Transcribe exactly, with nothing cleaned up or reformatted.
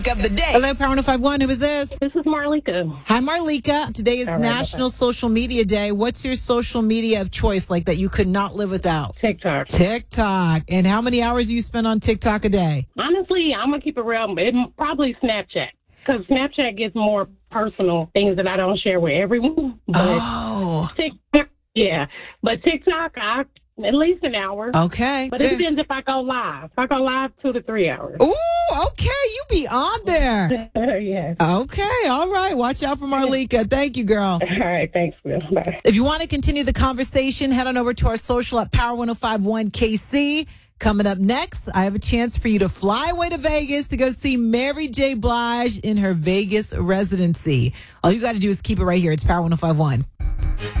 of the day. Hello, Power one oh five one. Who is this? This is Marlika. Hi, Marlika. Today is All right, National okay. Social Media Day. What's your social media of choice, like that you could not live without? TikTok. TikTok. And how many hours do you spend on TikTok a day? Honestly, I'm going to keep it real. It, probably Snapchat. Because Snapchat gets more personal things that I don't share with everyone. But Oh. TikTok, yeah. But TikTok, I at least an hour. Okay. But it depends if I go live. If I go live, two to three hours. Ooh, okay. You be on there. Yes. Okay. All right. Watch out for Marlika. Thank you, girl. All right. Thanks, Will. Bye. If you want to continue the conversation, head on over to our social at Power one oh five one K C. Coming up next, I have a chance for you to fly away to Vegas to go see Mary J. Blige in her Vegas residency. All you got to do is keep it right here. It's Power one oh five one.